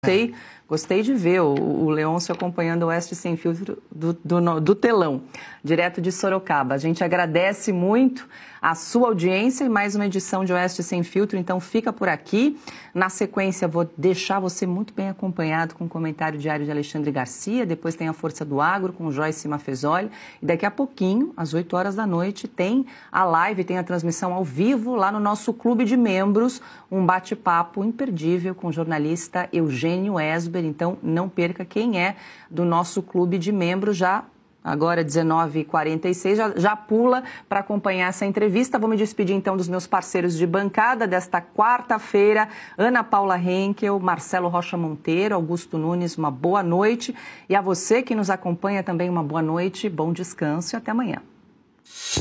Gostei de ver o Leôncio acompanhando o Oeste Sem Filtro do telão, direto de Sorocaba. A gente agradece muito a sua audiência e mais uma edição de Oeste Sem Filtro, então fica por aqui. Na sequência, vou deixar você muito bem acompanhado com o comentário diário de Alexandre Garcia, depois tem a Força do Agro com Joyce Mafezoli, e daqui a pouquinho, às 8 horas da noite, tem a live, tem a transmissão ao vivo lá no nosso clube de membros, um bate-papo imperdível com o jornalista Eugênio Esber. Então, não perca quem é do nosso clube de membros já. Agora, 19h46, já pula para acompanhar essa entrevista. Vou me despedir, então, dos meus parceiros de bancada desta quarta-feira. Ana Paula Henkel, Marcelo Rocha Monteiro, Augusto Nunes, uma boa noite. E a você que nos acompanha também, uma boa noite, bom descanso e até amanhã.